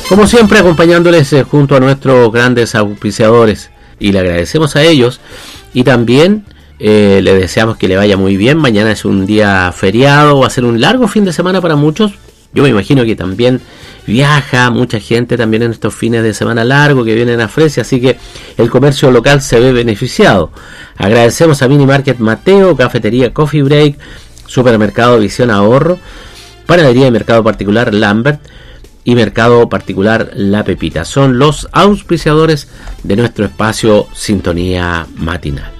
Como siempre, acompañándoles junto a nuestros grandes auspiciadores, y le agradecemos a ellos, y también le deseamos que le vaya muy bien. Mañana es un día feriado, va a ser un largo fin de semana para muchos. Yo me imagino que también viaja mucha gente también en estos fines de semana largos que vienen a Fresia, así que el comercio local se ve beneficiado. Agradecemos a Mini Market Mateo, Cafetería Coffee Break, Supermercado Visión Ahorro, Panadería y Mercado Particular Lambert y Mercado Particular La Pepita. Son los auspiciadores de nuestro espacio Sintonía Matinal.